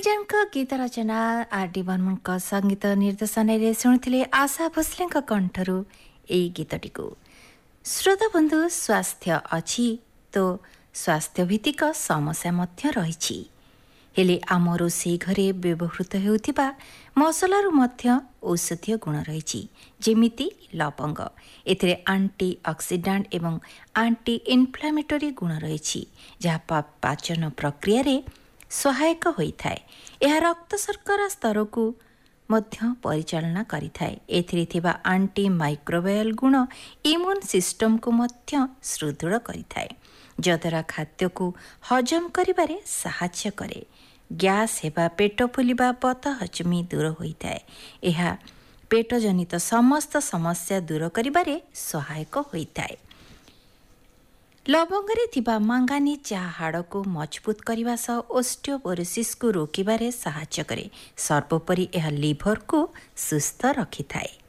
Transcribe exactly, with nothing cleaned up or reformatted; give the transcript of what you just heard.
हरिजन गीत रचना R D Burman संगीत निर्देशन शुणुले आशा भोसले कंठरू ए गीतटी को। श्रोता बंधु, स्वास्थ्य अच्छी तो स्वास्थ्य भित्तिक समस्या मध्य रही हेले आम रोषे घरे व्यवहृत होउथिबा मसलारू मध्य औषधीय गुण रही जेमिति लवंग। एथिरे एंटी ऑक्सीडेंट एवं एंटी इन्फ्लेमेटरी गुण रही जहाँ पाचन प्रक्रिया रे सहायक होइथाय। यह रक्त शर्करा स्तर को मध्य परिचालना करिथाय। एथिरे थिबा एंटी माइक्रोबायल गुण इम्यून सिस्टम को मध्य सुदृढ़ करिथाय, जद्वारा खाद्य को हजम करिबारे सहायता करे। गैस हेबा, पेट फुलिबा, पत हजमी दूर होइथाय। यह पेट जनित समस्त समस्या दूर करिबारे सहायक होइथाय। लवंगरे थिबा मांगानी चाह हाड़ को मजबूत करने सह ओस्टियोपोरोसिस को रोकबारे सहायता करे। सर्वोपरि यह लिभर को सुस्थ रखिथाए।